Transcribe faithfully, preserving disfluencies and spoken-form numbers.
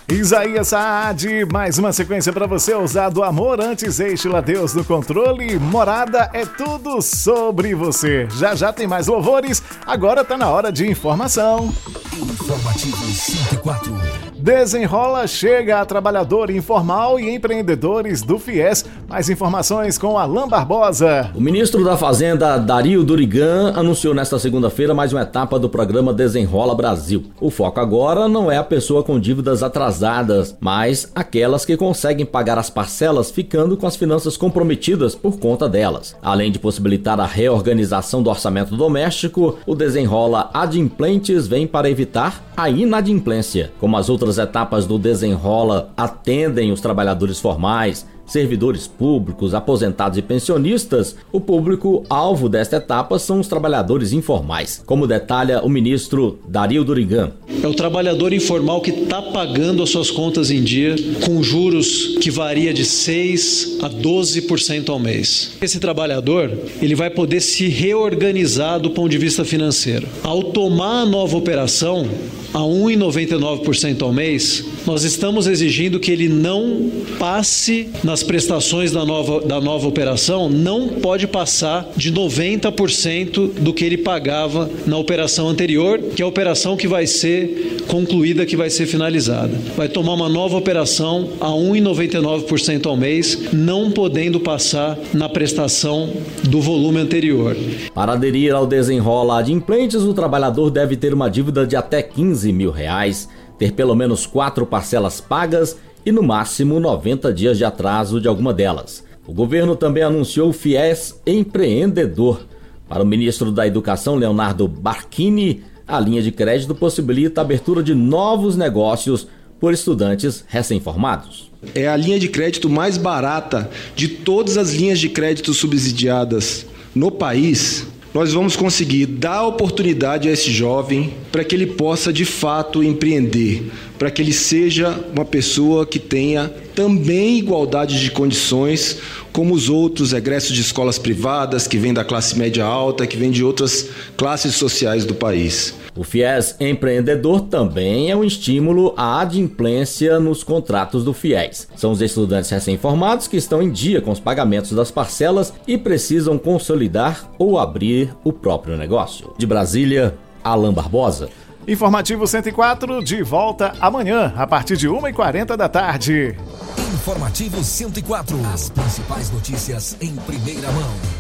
Isaías Saad, mais uma sequência para você, ousado amor, antes Eixila Deus no controle, Morada é tudo sobre você. Já já tem mais louvores, agora tá na hora de informação. Informativo cento e quatro. Desenrola chega a trabalhador informal e empreendedores do FIES. Mais informações com Alain Barbosa. O ministro da Fazenda, Dario Durigan, anunciou nesta segunda-feira mais uma etapa do programa Desenrola Brasil. O foco agora não é a pessoa com dívidas atrasadas, mas aquelas que conseguem pagar as parcelas ficando com as finanças comprometidas por conta delas. Além de possibilitar a reorganização do orçamento doméstico, o Desenrola Adimplentes vem para evitar a inadimplência. Como as outras etapas do Desenrola atendem os trabalhadores formais, servidores públicos, aposentados e pensionistas, o público-alvo desta etapa são os trabalhadores informais, como detalha o ministro Dario Durigan. É o trabalhador informal que está pagando as suas contas em dia, com juros que varia de seis a doze por cento ao mês. Esse trabalhador, ele vai poder se reorganizar do ponto de vista financeiro. Ao tomar a nova operação, a um vírgula noventa e nove por cento ao mês, nós estamos exigindo que ele não passe nas prestações da nova, da nova operação, não pode passar de noventa por cento do que ele pagava na operação anterior, que é a operação que vai ser concluída, que vai ser finalizada. Vai tomar uma nova operação a um vírgula noventa e nove por cento ao mês, não podendo passar na prestação do volume anterior. Para aderir ao Desenrola Adimplentes, o trabalhador deve ter uma dívida de até quinze mil reais, ter pelo menos quatro parcelas pagas e no máximo noventa dias de atraso de alguma delas. O governo também anunciou o FIES Empreendedor. Para o ministro da Educação, Leonardo Barquini, a linha de crédito possibilita a abertura de novos negócios por estudantes recém-formados. É a linha de crédito mais barata de todas as linhas de crédito subsidiadas no país. Nós vamos conseguir dar oportunidade a esse jovem para que ele possa de fato empreender, para que ele seja uma pessoa que tenha também igualdade de condições como os outros egressos de escolas privadas, que vêm da classe média alta, que vêm de outras classes sociais do país. O FIES Empreendedor também é um estímulo à adimplência nos contratos do FIES. São os estudantes recém-formados que estão em dia com os pagamentos das parcelas e precisam consolidar ou abrir o próprio negócio. De Brasília, Alain Barbosa. Informativo cento e quatro, de volta amanhã, a partir de uma e quarenta da tarde. Informativo cento e quatro. As principais notícias em primeira mão.